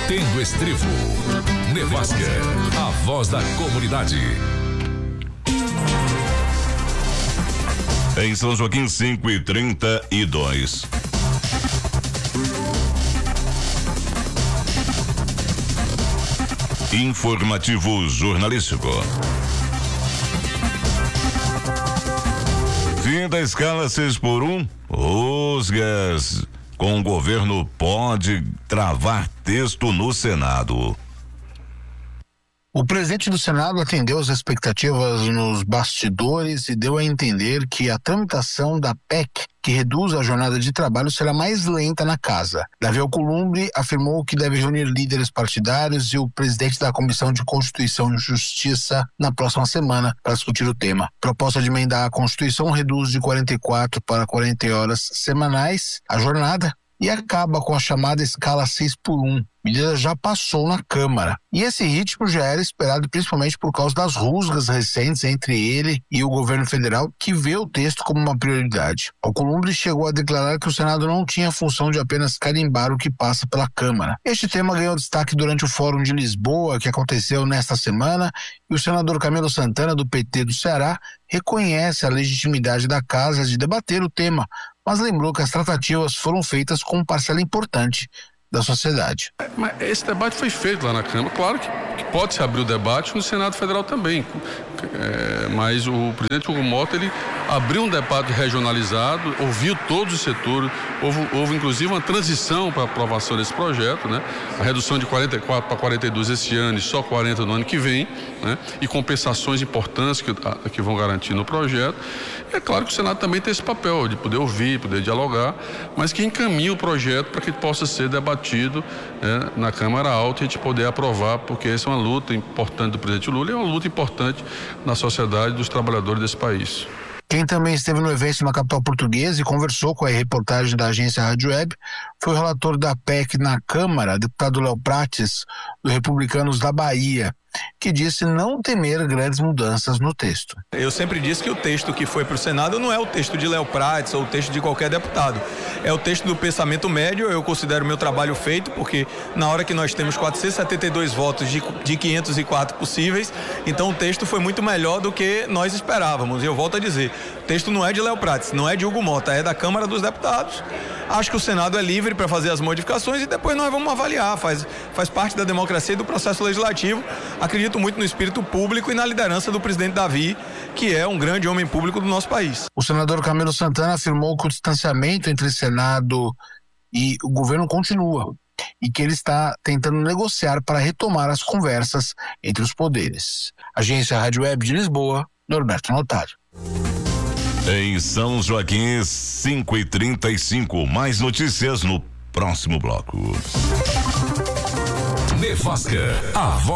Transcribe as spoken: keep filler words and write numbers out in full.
Batendo Estribo. Nevasca, a voz da comunidade. Em São Joaquim, cinco e trinta e dois. Informativo jornalístico. Fim da escala seis por um. Rusgas com o governo pode travar texto no Senado. O presidente do Senado atendeu as expectativas nos bastidores e deu a entender que a tramitação da P E C, que reduz a jornada de trabalho, será mais lenta na casa. Davi Alcolumbre afirmou que deve reunir líderes partidários e o presidente da Comissão de Constituição e Justiça na próxima semana para discutir o tema. A proposta de emendar a Constituição reduz de quarenta e quatro para quarenta horas semanais a jornada e acaba com a chamada escala seis por um. A medida já passou na Câmara. E esse ritmo já era esperado principalmente por causa das rusgas recentes entre ele e o governo federal, que vê o texto como uma prioridade. Alcolumbre chegou a declarar que o Senado não tinha a função de apenas carimbar o que passa pela Câmara. Este tema ganhou destaque durante o Fórum de Lisboa, que aconteceu nesta semana, e o senador Camilo Santana, do P T do Ceará, reconhece a legitimidade da casa de debater o tema, mas lembrou que as tratativas foram feitas com parcela importante da sociedade. Mas esse debate foi feito lá na Câmara. Claro que, que pode se abrir o debate no Senado Federal também. É, mas o presidente Hugo Mota, ele abriu um debate regionalizado, ouviu todos os setores, houve, houve inclusive uma transição para a aprovação desse projeto, né? A redução de quarenta e quatro para quarenta e dois esse ano e só quarenta no ano que vem, né? E compensações importantes que, que vão garantir no projeto. E é claro que o Senado também tem esse papel de poder ouvir, poder dialogar, mas que encaminha o projeto para que possa ser debatido, né, na Câmara Alta e a gente poder aprovar, porque essa é uma luta importante do presidente Lula e é uma luta importante na sociedade dos trabalhadores desse país. Quem também esteve no evento na capital portuguesa e conversou com a reportagem da agência Rádio Web foi o relator da P E C na Câmara, deputado Léo Prates, do Republicanos da Bahia, que disse não temer grandes mudanças no texto. Eu sempre disse que o texto que foi para o Senado não é o texto de Léo Prates ou o texto de qualquer deputado. É o texto do pensamento médio. Eu considero o meu trabalho feito, porque na hora que nós temos quatrocentos e setenta e dois votos de, de quinhentos e quatro possíveis, então o texto foi muito melhor do que nós esperávamos. E eu volto a dizer, o texto não é de Léo Prates, não é de Hugo Mota, é da Câmara dos Deputados. Acho que o Senado é livre para fazer as modificações e depois nós vamos avaliar, faz, faz parte da democracia e do processo legislativo. Acredito muito no espírito público e na liderança do presidente Davi, que é um grande homem público do nosso país. O senador Camilo Santana afirmou que o distanciamento entre Senado e o governo continua e que ele está tentando negociar para retomar as conversas entre os poderes. Agência Rádio Web de Lisboa, Norberto Notário. Em São Joaquim, cinco e trinta e cinco. Mais notícias no próximo bloco. Nevasca, a voz